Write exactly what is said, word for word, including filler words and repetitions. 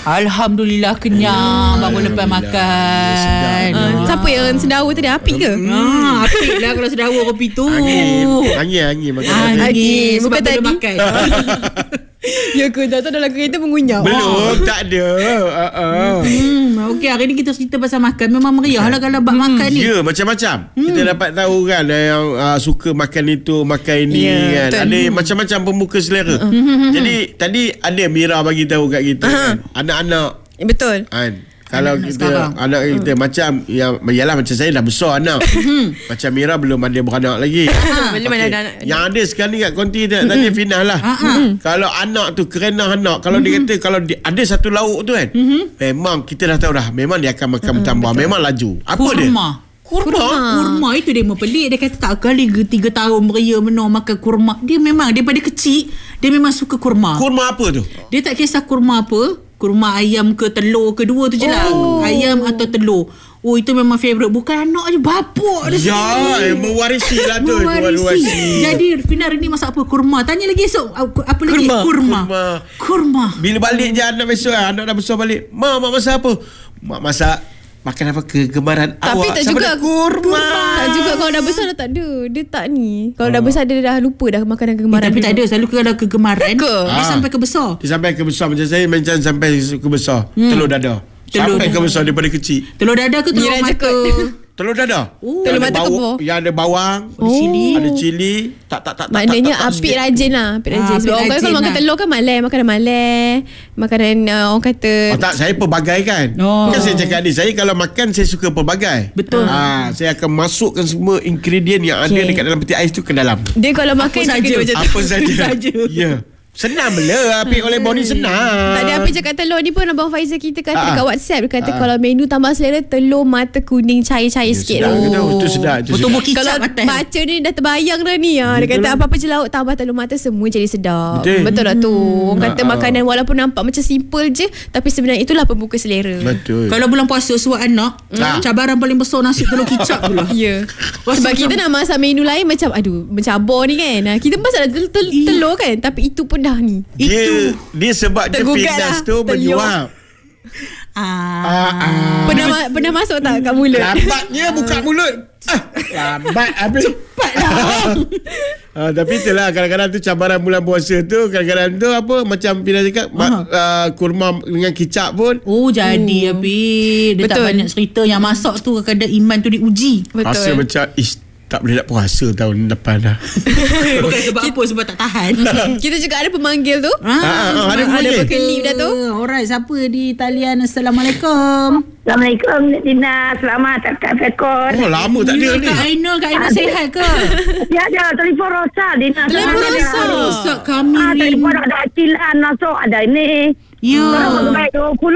Alhamdulillah kenyang baru lepas makan. Uh, siapa yang sendawa tadi? Apik ke? Ah, apik lah kalau sendawa kopi tu. Angin, angin, angin makan. Angin, Angin. sebab Bukan tu dia tadi. makan. Ya ke? Tak tahu dalam kereta mengunyap. Belum, tak ada. Uh, uh. Hmm, okey, hari ni kita cerita pasal makan. Memang meriah lah kalau bab makan ni. Ya, macam-macam. Hmm. Kita dapat tahu kan ada yang uh, suka makan itu, makan ini Ya, kan. betul. Ada macam-macam pemuka selera. Uh-huh. Jadi tadi ada Mira bagi tahu kat kita uh-huh. kan. Anak-anak Betul. kan. Kalau Anak kita sekarang. anak kita uh. macam yang yalah macam saya dah besar anak. Macam Mira belum ada beranak lagi. Belum Okey. ada anak. Yang ada sekarang ni kat konti tu tadi Fina lah. Kalau anak tu kerana anak, kalau dia kata kalau dia, ada satu lauk tu kan. Memang kita dah tahu dah memang dia akan makan bertambah, memang laju. Apa dia? Kurma. Kurma. Kurma itu dia memang pelik. Dia kata tak kali tiga tahun beria menor makan kurma. Dia memang daripada kecil dia memang suka kurma. Kurma apa tu? Dia tak kisah kurma apa. Kurma ayam ke telur ke dua tu je lah. Oh. Ayam atau telur. Oh itu memang favourite. Bukan anak je, bapak dia Ya, sendiri. eh, mewarisi lah tu. Mewarisi. Jadi Fina hari ni masak apa? Kurma. Tanya lagi esok apa, apa lagi? Kurma. Kurma. Kurma. Kurma. Bila balik je anak besok kan, anak dah besar balik. Mak, mak masak apa? Mak masak makan apa kegemaran Tapi awak. tak Siapa juga dah? Kurma. Tak juga kalau dah besar dah tak ada. Dia tak ni. Kalau dah besar dia dah lupa dah makanan Eh, kegemaran. tapi dia. tak ada. Selalu kalau kegemaran Ke? dia Ah. sampai ke besar. Dia sampai ke besar macam saya macam sampai ke besar. Hmm. Telur dada. Telur sampai dada. ke besar daripada kecil. Telur dada ke telur Mira mata? cakap. Telur dada. Oh. Yang Telur ada mata bawang- kebor. Yang ada bawang, Ada cili. ada cili. Tak tak tak tak. Maknanya tak, tak, tak, apik sikit. rajin lah. Apik Ah, rajin. apik Sebab orang kata rajin kalau makan lah. telur kan malai. Makanan malai. Makanan uh, orang kata. Oh tak, saya pelbagai kan. Oh. Kan saya cakap ni, saya kalau makan saya suka pelbagai. Betul. Ah, saya akan masukkan semua ingredient yang ada Okay. dekat dalam peti ais tu ke dalam. Dia kalau makan dia saja. kena macam tu. Apa saja. saja. Ya. Senang bela apik oleh bau ni senang. Tak ada apa cakap telur ni pun Abang Faizal kita kata Ah. dekat WhatsApp. Dia kata kalau menu tambah selera telur mata kuning cair-cair Ya, sikit. sedap tu. ke tu? Itu sedap, itu Betul sedap. kicap Kalau atas. baca ni dah terbayang dah ni ha. Dia Betul kata lah. apa-apa je lauk tambah telur mata semua jadi sedap. Betul. Betul lah tu. Orang kata Ah, ah. makanan walaupun nampak macam simple je tapi sebenarnya itulah pembuka selera. Betul. Kalau bulan puasa suat anak, Ah. cabaran paling besar nasi telur kicap tu lah. Ya. Rasa Sebab macam- kita nak masak menu lain macam aduh mencabar ni kan. Ha, kita masak tel- tel- Ih. telur kan tapi itu pun dah ni. Dia dia sebab dia Tergugat fitness lah. tu Terliur. menyuap. Ah. Ah, ah. Pernah ma- pernah masuk tak kat mulut? Lambatnya buka mulut. Ah, lambat habis. Cepatlah. Ah, tapi itulah kadang-kadang tu cabaran bulan puasa tu, kadang-kadang tu apa macam Pina cakap ma- uh, kurma dengan kicap pun. Oh jadi habis. Dia tak Betul. banyak cerita. Yang masak tu kadang iman tu diuji. Rasa Betul. macam ish, tak boleh nak puasa tahun depan dah. Bukan sebab apa, sebab tak tahan. Kita juga ada pemanggil tu. Ah, ah, ada Ada pemanggil. berkelip dah tu. Alright, siapa di talian? Assalamualaikum. Assalamualaikum, Nek Tina. Selamat Kak Pekor. Oh lama tak ada Ya, ni. Kak Aina, Kak Aina sihat ke? Ya, ada telefon rosak, Dina. Telefon Selamat rosak. ada. Rosak kami Ah, telefon rindu. ada cilan masuk, ada ini. Ya. Orang baik dua puluh